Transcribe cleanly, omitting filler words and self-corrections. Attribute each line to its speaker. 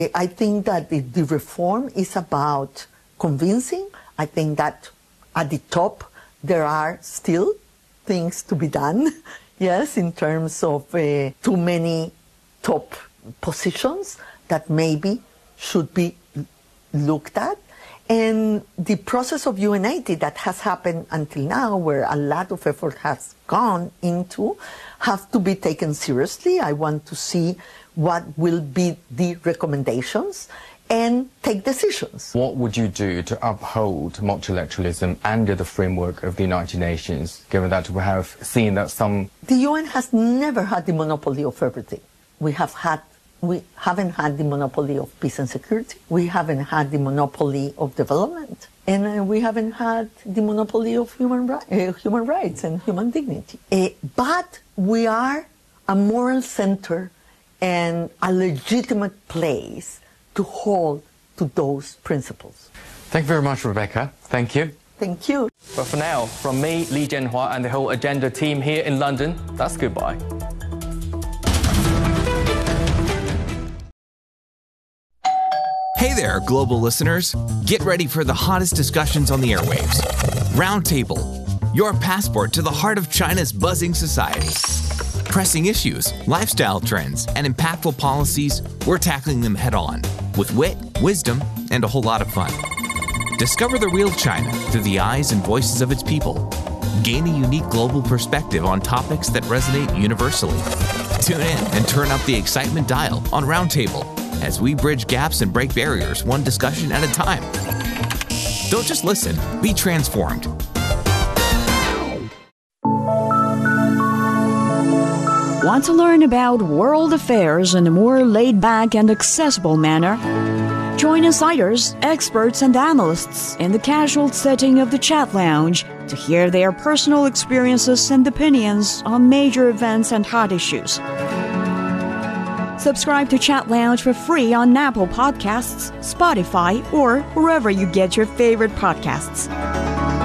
Speaker 1: I think that the reform is about convincing. I think that at the top there are still things to be done, yes, in terms of too many top positions that maybe should be looked at. And the process of UNAIDS that has happened until now, where a lot of effort has gone into, have to be taken seriously. I want to see what will be the recommendations and take decisions.
Speaker 2: What would you do to uphold multilateralism under the framework of the United Nations, given that we have seen that some...
Speaker 1: The UN has never had the monopoly of everything. We haven't had the monopoly of peace and security. We haven't had the monopoly of development. And we haven't had the monopoly of human rights and human dignity. But we are a moral center and a legitimate place to hold to those principles.
Speaker 2: Thank you very much, Rebecca. Thank you.
Speaker 1: Thank you.
Speaker 2: But for now, from me, Li Jianhua, and the whole Agenda team here in London, that's goodbye.
Speaker 3: Hey there, global listeners. Get ready for the hottest discussions on the airwaves. Roundtable, your passport to the heart of China's buzzing society. Pressing issues, lifestyle trends, and impactful policies, we're tackling them head on with wit, wisdom, and a whole lot of fun. Discover the real China through the eyes and voices of its people. Gain a unique global perspective on topics that resonate universally. Tune in and turn up the excitement dial on Roundtable as we bridge gaps and break barriers one discussion at a time. Don't just listen, be transformed.
Speaker 4: Want to learn about world affairs in a more laid-back and accessible manner? Join insiders, experts, and analysts in the casual setting of the Chat Lounge to hear their personal experiences and opinions on major events and hot issues. Subscribe to Chat Lounge for free on Apple Podcasts, Spotify, or wherever you get your favorite podcasts.